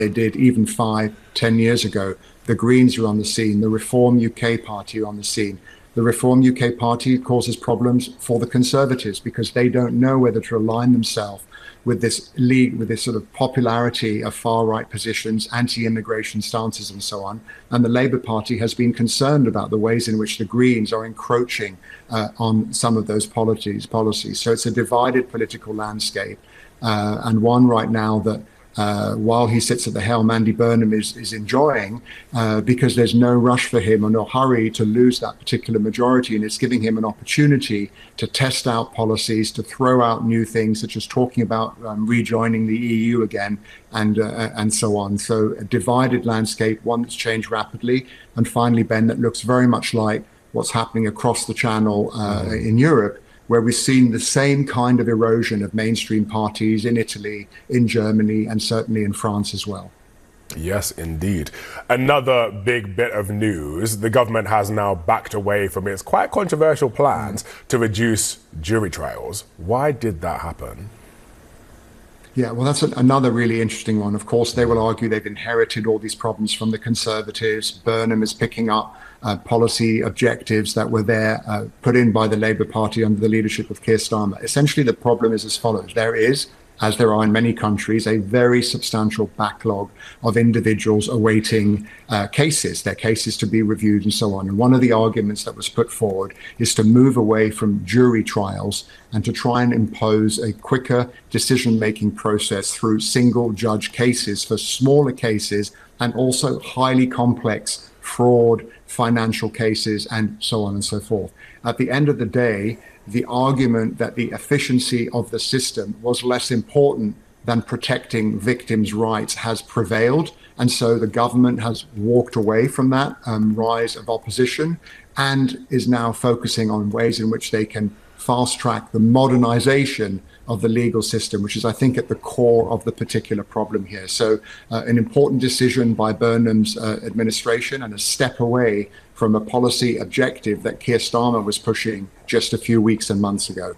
they did even 5, 10 years ago. The Greens are on the scene. The Reform UK Party are on the scene. The Reform UK Party causes problems for the Conservatives because they don't know whether to align themselves with this league, with this sort of popularity of far-right positions, anti-immigration stances and so on. And the Labour Party has been concerned about the ways in which the Greens are encroaching on some of those policies. So it's a divided political landscape, and one right now that while he sits at the helm, Andy Burnham is enjoying because there's no rush for him or no hurry to lose that particular majority, and it's giving him an opportunity to test out policies, to throw out new things, such as talking about rejoining the EU again, and so on. So a divided landscape, one that's changed rapidly, and finally, Ben, that looks very much like what's happening across the channel in Europe, where we've seen the same kind of erosion of mainstream parties in Italy, in Germany, and certainly in France as well. Yes, indeed. Another big bit of news, the government has now backed away from its quite controversial plans to reduce jury trials. Why did that happen? Yeah, well, that's another really interesting one. Of course, they will argue they've inherited all these problems from the Conservatives. Burnham is picking up policy objectives that were there, put in by the Labour Party under the leadership of Keir Starmer. Essentially, the problem is as follows. There is, as there are in many countries, a very substantial backlog of individuals awaiting cases, their cases to be reviewed and so on. And one of the arguments that was put forward is to move away from jury trials and to try and impose a quicker decision-making process through single judge cases for smaller cases and also highly complex fraud, financial cases, and so on and so forth. At the end of the day, the argument that the efficiency of the system was less important than protecting victims' rights has prevailed. And so the government has walked away from that rise of opposition and is now focusing on ways in which they can fast track the modernization of the legal system, which is, I think, at the core of the particular problem here. So an important decision by Burnham's administration and a step away from a policy objective that Keir Starmer was pushing just a few weeks and months ago.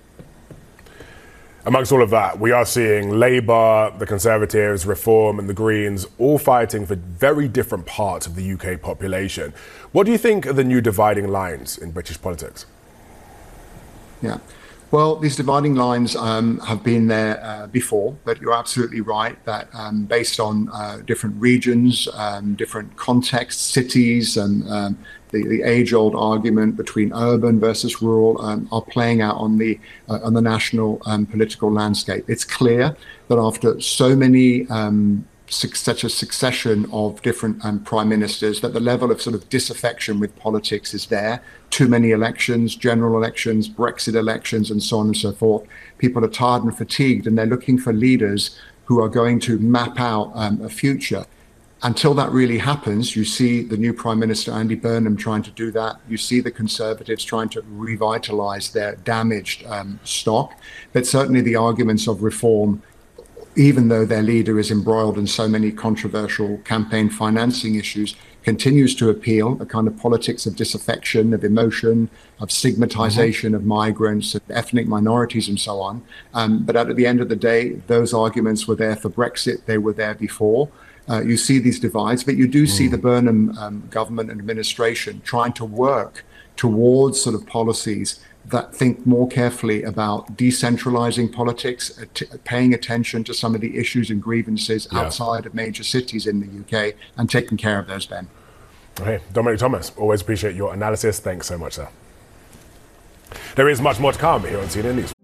Amongst all of that, we are seeing Labour, the Conservatives, Reform and the Greens all fighting for very different parts of the UK population. What do you think are the new dividing lines in British politics? Yeah. Well, these dividing lines have been there before, but you're absolutely right that based on different regions, different contexts, cities, and the age-old argument between urban versus rural are playing out on the national political landscape. It's clear that after so many such a succession of different prime ministers, that the level of sort of disaffection with politics is there. Too many elections, general elections, Brexit elections, and so on and so forth. People are tired and fatigued, and they're looking for leaders who are going to map out a future. Until that really happens, you see the new Prime Minister, Andy Burnham, trying to do that. You see the Conservatives trying to revitalise their damaged stock. But certainly the arguments of reform, even though their leader is embroiled in so many controversial campaign financing issues, continues to appeal, a kind of politics of disaffection, of emotion, of stigmatization of migrants, of ethnic minorities and so on. But at the end of the day, those arguments were there for Brexit. They were there before. You see these divides, but you do see the Burnham government and administration trying to work towards sort of policies that think more carefully about decentralizing politics, paying attention to some of the issues and grievances outside of major cities in the UK, and taking care of those, Ben. Okay, Dominic Thomas, always appreciate your analysis. Thanks so much, sir. There is much more to come here on CNN News.